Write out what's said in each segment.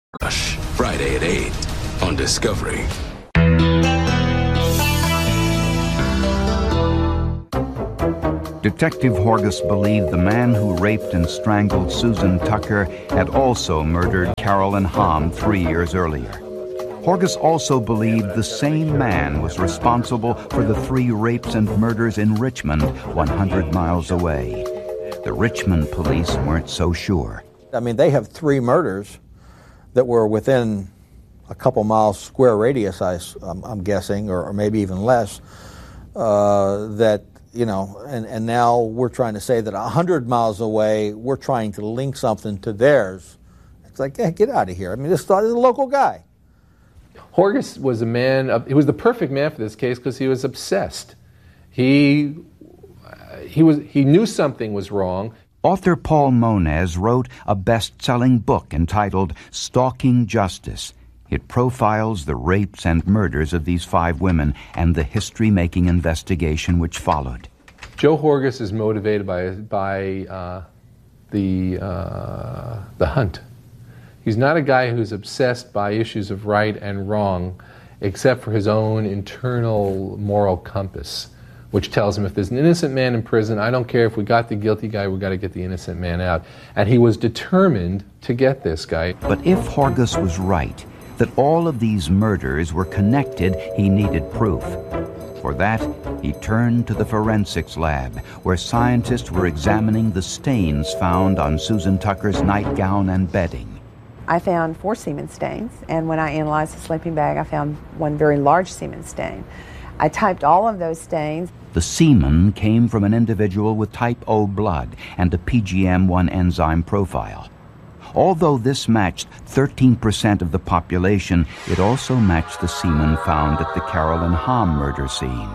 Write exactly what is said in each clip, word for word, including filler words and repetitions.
Rush, Friday at eight on Discovery. Detective Horgus believed the man who raped and strangled Susan Tucker had also murdered Carolyn Hamm three years earlier. Horgus also believed the same man was responsible for the three rapes and murders in Richmond, one hundred miles away. The Richmond police weren't so sure. I mean, they have three murders that were within a couple miles square radius, I, I'm, I'm guessing, or, or maybe even less, uh, that, you know, and, and now we're trying to say that one hundred miles away, we're trying to link something to theirs. It's like, hey, get out of here. I mean, this is a local guy. Horgus was a man, of, he was the perfect man for this case because he was obsessed. He, uh, he, was, he knew something was wrong. Author Paul Moniz wrote a best-selling book entitled Stalking Justice. It profiles the rapes and murders of these five women and the history-making investigation which followed. Joe Horgus is motivated by, by uh, the, uh, the hunt. He's not a guy who's obsessed by issues of right and wrong, except for his own internal moral compass, which tells him if there's an innocent man in prison, I don't care if we got the guilty guy, we got to get the innocent man out. And he was determined to get this guy. But if Horgus was right, that all of these murders were connected, he needed proof. For that, he turned to the forensics lab, where scientists were examining the stains found on Susan Tucker's nightgown and bedding. I found four semen stains, and when I analyzed the sleeping bag, I found one very large semen stain. I typed all of those stains. The semen came from an individual with type O blood and a P G M one enzyme profile. Although this matched thirteen percent of the population, it also matched the semen found at the Carolyn Hamm murder scene.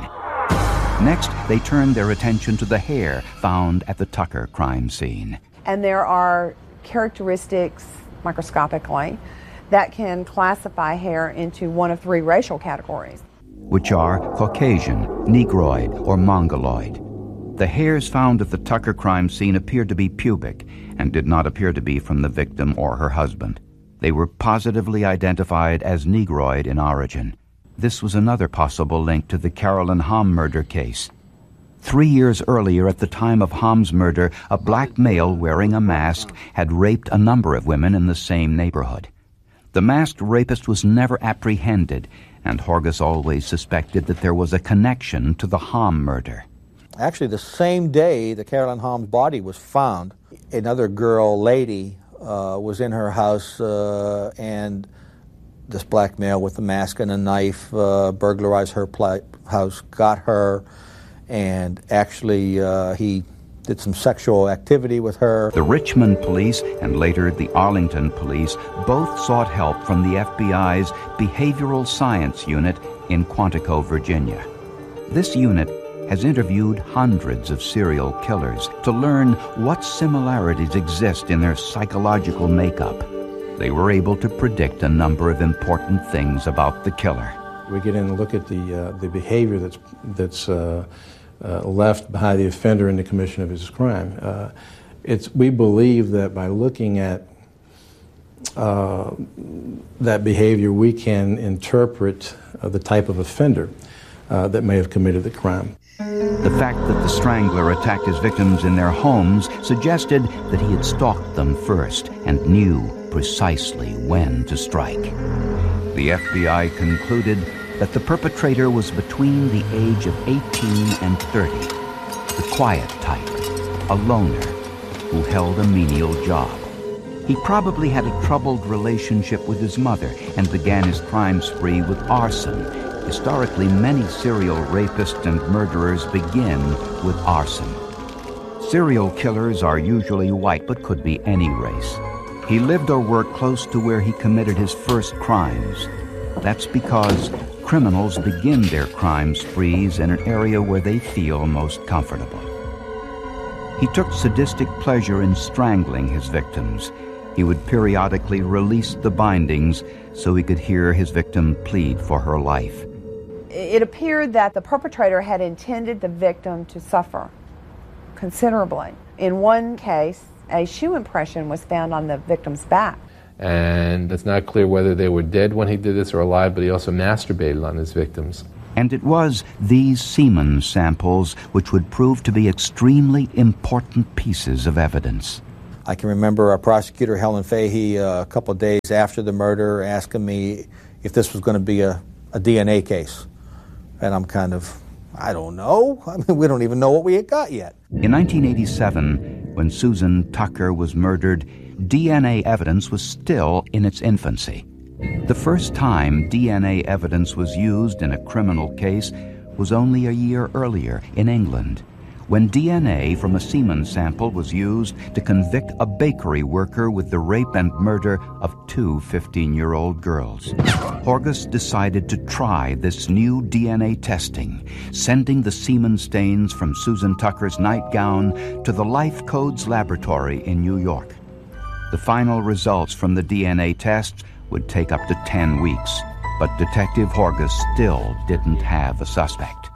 Next, they turned their attention to the hair found at the Tucker crime scene. And there are characteristics, microscopically, that can classify hair into one of three racial categories, which are Caucasian, Negroid, or Mongoloid. The hairs found at the Tucker crime scene appeared to be pubic and did not appear to be from the victim or her husband. They were positively identified as Negroid in origin. This was another possible link to the Carolyn Hamm murder case. Three years earlier, at the time of Hamm's murder, a black male wearing a mask had raped a number of women in the same neighborhood. The masked rapist was never apprehended, and Horgus always suspected that there was a connection to the Hamm murder. Actually, the same day that Carolyn Hamm's body was found, another girl, lady, uh, was in her house, uh, and this black male with a mask and a knife uh, burglarized her pl- house, got her, and actually uh, he did some sexual activity with her. The Richmond police and later the Arlington police both sought help from the F B I's Behavioral Science Unit in Quantico, Virginia. This unit has interviewed hundreds of serial killers to learn what similarities exist in their psychological makeup. They were able to predict a number of important things about the killer. We get in and look at the uh, the behavior that's that's uh, uh, left behind the offender in the commission of his crime. Uh, it's we believe that by looking at uh, that behavior, we can interpret uh, the type of offender uh, that may have committed the crime. The fact that the strangler attacked his victims in their homes suggested that he had stalked them first and knew precisely when to strike. The F B I concluded that the perpetrator was between the age of eighteen and thirty, the quiet type, a loner who held a menial job. He probably had a troubled relationship with his mother and began his crime spree with arson. Historically, many serial rapists and murderers begin with arson. Serial killers are usually white, but could be any race. He lived or worked close to where he committed his first crimes. That's because criminals begin their crime sprees in an area where they feel most comfortable. He took sadistic pleasure in strangling his victims. He would periodically release the bindings so he could hear his victim plead for her life. It appeared that the perpetrator had intended the victim to suffer considerably. In one case, a shoe impression was found on the victim's back. And it's not clear whether they were dead when he did this or alive, but he also masturbated on his victims. And it was these semen samples which would prove to be extremely important pieces of evidence. I can remember our prosecutor, Helen Fahey, uh, a couple of days after the murder, asking me if this was going to be a, a D N A case. And I'm kind of, I don't know. I mean, we don't even know what we had got yet. In nineteen eighty-seven, when Susan Tucker was murdered, D N A evidence was still in its infancy. The first time D N A evidence was used in a criminal case was only a year earlier in England, when D N A from a semen sample was used to convict a bakery worker with the rape and murder of two fifteen-year-old girls. Horgus decided to try this new D N A testing, sending the semen stains from Susan Tucker's nightgown to the Life Codes laboratory in New York. The final results from the D N A tests would take up to ten weeks, but Detective Horgus still didn't have a suspect.